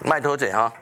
卖拖者哈。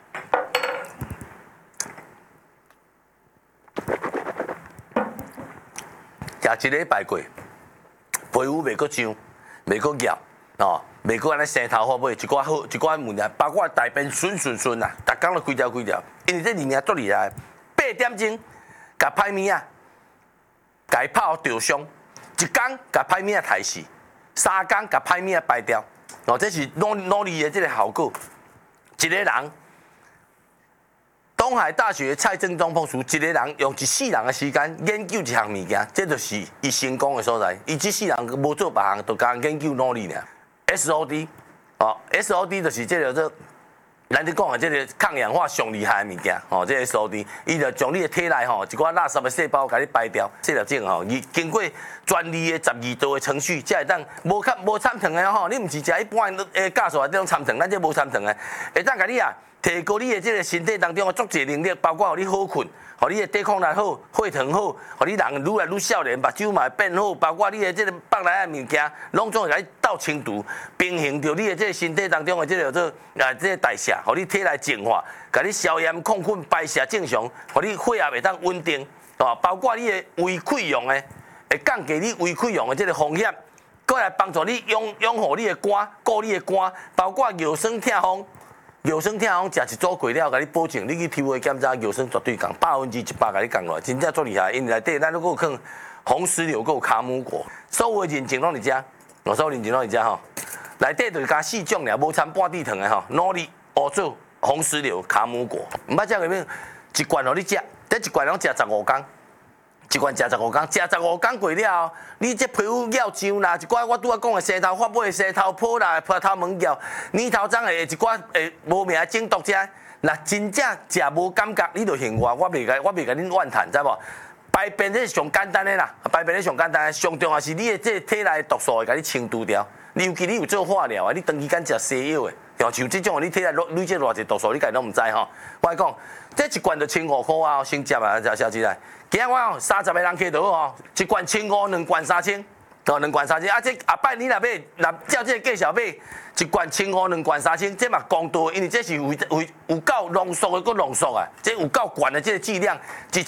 食一礼拜过，皮肤袂阁痒，袂阁痒，哦，袂阁安尼生头发尾，一寡好，一寡物件，包括大便顺啊，逐工都规条，因为这里面足厉害，8点钟，甲歹物仔，甲伊泡着伤，一工甲歹物仔杀死，3工甲歹物仔排掉，哦，这是努力的这个效果。一个人，东海大学蔡正中博士一个人用1世人的时间研究一项物件，这就是伊成功的所在。伊1世人无做别项，就讲研究努力尔。SOD， 哦 ，SOD 就是这个做。咱咧讲的这个抗氧化上厉害的物件，吼，这个 SOD， 伊就将你的体内吼一寡垃圾的细胞，甲你排掉。这条症吼，伊经过专利的12道的程序，才会当无参糖的吼，你毋是食一般的酵素啊，这种参糖，咱这无参糖的，会当甲你啊提高你的这个身体当中的足侪能力，包括互你好困，互你的抵抗力好，血糖好，互你人愈来愈少年，目睭嘛会变好，包括你的这个腹内的物件，拢总会甲你斗清除，平衡着你的这个身体当中的这个做这个代谢，互你体内净化，甲你消炎抗菌排泄正常，互你血压会当稳定，哦，包括你的胃溃疡的，会降低你胃溃疡的这个风险，过来帮助你养护你的肝，顾你的肝，包括腰酸痛风。腰酸痛风食一组过了，甲你保证，你去体位检查，腰酸绝对降100%，甲你降落来，真正足厉害。因为内底咱都有放红石榴，有卡姆果，所有的认证拢伫遮，所有认证拢伫遮吼。内底就是加4种尔，无掺半滴糖的吼，努力、乌棗、红石榴、卡姆果。毋捌食过面，一罐互你食，这一罐拢食15天。一罐食15天，食15天过了后，你这皮肤咬痒啦，一寡我拄仔讲的生头发尾、生头泡啦、泡头毛咬，年头长的一寡无名的中毒者，若真正食无感觉，你就嫌我袂甲恁怨叹，知无？排便这是上简单的啦，排便这上简单的，上重要是你的这体内毒素会甲你清除掉。尤其你有做化疗的，你长期间食西药的，像这种你体内累积偌济毒素，你家己拢毋知吼。我讲，这一罐就1500块啊，先接啊，小姐来。今日我30个人客就好吼，一罐1500，两罐3000，哦，2罐3000。啊，这下摆你若照这个介绍买，一罐1500，两罐3000，这嘛公道，因为这是有够浓缩的，搁浓缩啊，这有够悬的这个剂量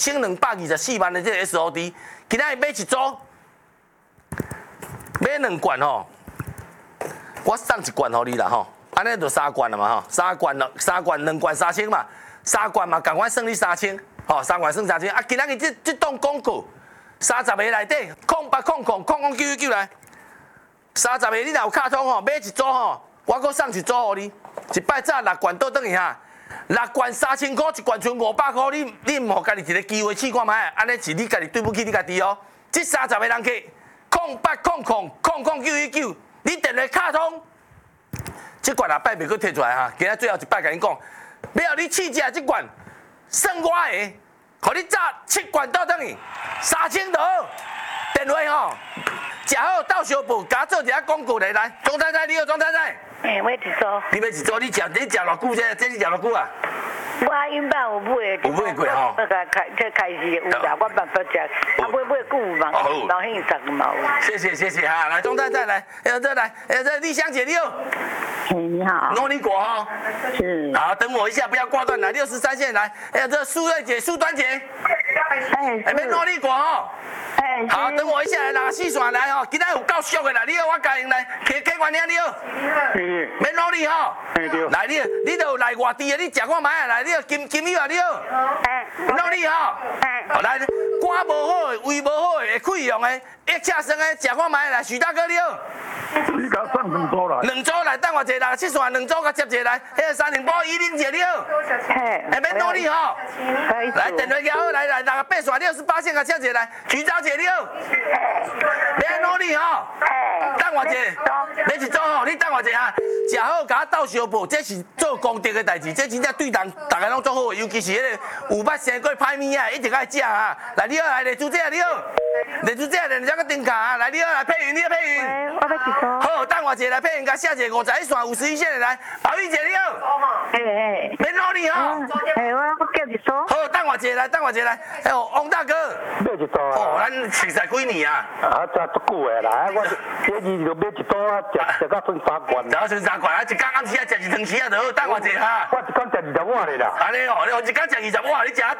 ，1224万的这个 SOD， 今仔买一组，买2罐吼，我送1罐互你啦吼，安尼就3罐了嘛吼，3罐2罐3000嘛，3罐嘛，共款算你3000。哦，3罐算3000，啊！今仔日这档广告，30个内底08000099来，30个你若有卡通吼，买一组吼，我搁送一组互你，一摆早6罐倒转去哈，6罐3000块，一罐剩500块，你唔互家己一个机会试看卖，安尼是你家己对不起你家己哦。这30个人客08000099，你电话卡通，这罐下摆袂搁摕出来哈，今仔最后一摆甲你讲，要你试食这罐。算我的，互你早7罐倒转去，3000就好。电话吼，食好到小布，甲做一下广告来，庄太太你好，庄太太。 我一组。 你要一组，你食偌久这你食偌久啊？ 我因捌有买的。 有买过吼。 开始有啦，我捌食，啊买久嘛，老兄10个嘛有。 谢谢哈，来庄太太来，这丽香姐你好。 你好。 努力过哈。 是。 好，等我一下，不要挂断，来63线来，这苏瑞姐、苏端姐。免努力过吼。好，等我一下来拿4线来吼，今仔有够俗的啦，你好，我教你来，K 关兄你好。免努力吼。来你就来外地的，你食看卖啊，来你好金玉啊你好。努力吼。好来，肝无好的、胃无好的、会溃疡的、腋下酸的，食看卖来，徐大哥你好。 你甲送2组来 ，2组来，等我一下，7线2组甲接一来，迄个308依林姐你好。免努力吼。来电话交好，来8线68线甲接一来，徐小姐你好。免努力吼。等我一下，你一组吼，你等我一下，食好甲我斗相报，这是做功德的代志，这真正对大家拢做好，尤其是迄个有捌生过歹物啊，一定爱食啊。来你好，来丽珠姐你好，丽珠姐连只个顶卡啊，来你好，来佩云你好佩云。 我要一组。 好，等我一下来佩云甲写一个51线51线的来，宝玉姐你好。免努力吼。 我叫一组。 好，等我一一个来，等我一个来。哎呦，王大哥。 买一刀哦，咱熟识几年啊？ 啊，早足久的啦，我第二就买一刀啊，食到剩3罐。 食到剩3罐啊，一工暗时啊食1汤匙啊就好，等我一下哈。 我一工食20碗的啦。 安尼哦，你一工食20碗，你食